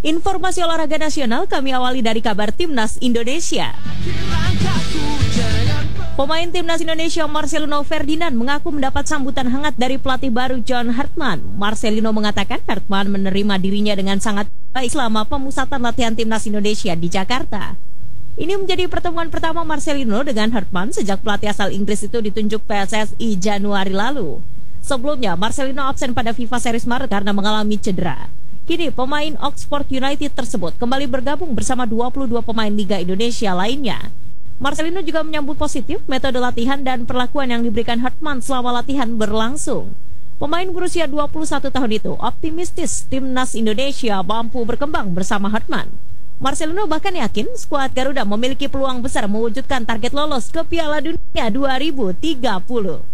Informasi olahraga nasional kami awali dari kabar Timnas Indonesia. Pemain Timnas Indonesia Marcelino Ferdinand mengaku mendapat sambutan hangat dari pelatih baru John Hartman. Marcelino mengatakan Hartman menerima dirinya dengan sangat baik selama pemusatan latihan Timnas Indonesia di Jakarta. Ini menjadi pertemuan pertama Marcelino dengan Hartman sejak pelatih asal Inggris itu ditunjuk PSSI Januari lalu. Sebelumnya, Marcelino absen pada FIFA Series Maret karena mengalami cedera. Kini, pemain Oxford United tersebut kembali bergabung bersama 22 pemain Liga Indonesia lainnya. Marcelino juga menyambut positif metode latihan dan perlakuan yang diberikan Hartman selama latihan berlangsung. Pemain berusia 21 tahun itu optimistis Timnas Indonesia mampu berkembang bersama Hartman. Marcelino bahkan yakin skuad Garuda memiliki peluang besar mewujudkan target lolos ke Piala Dunia 2030.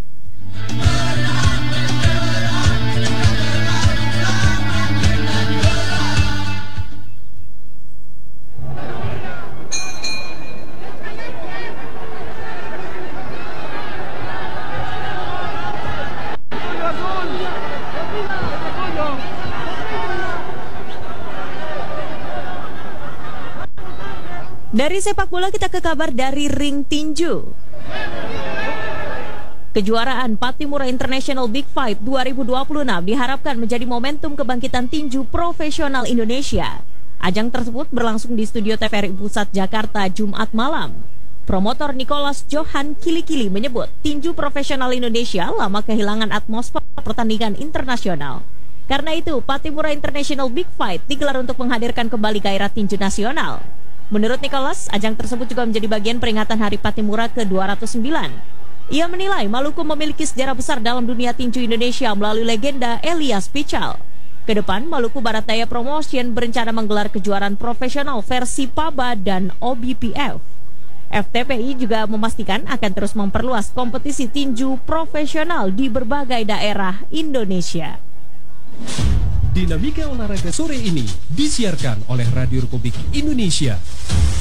Dari sepak bola kita ke kabar dari ring tinju. Kejuaraan Patimura International Big Fight 2026 diharapkan menjadi momentum kebangkitan tinju profesional Indonesia. Ajang tersebut berlangsung di Studio TVRI Pusat Jakarta Jumat malam. Promotor Nicholas Johan Kilikili menyebut tinju profesional Indonesia lama kehilangan atmosfer pertandingan internasional. Karena itu, Patimura International Big Fight digelar untuk menghadirkan kembali gairah tinju nasional. Menurut Nicholas, ajang tersebut juga menjadi bagian peringatan Hari Patimura ke-209. Ia menilai Maluku memiliki sejarah besar dalam dunia tinju Indonesia melalui legenda Elias Pical. Kedepan, Maluku Barat Daya Promotion berencana menggelar kejuaraan profesional versi PABA dan OBPF. FTPI juga memastikan akan terus memperluas kompetisi tinju profesional di berbagai daerah Indonesia. Dinamika olahraga sore ini disiarkan oleh Radio Republik Indonesia.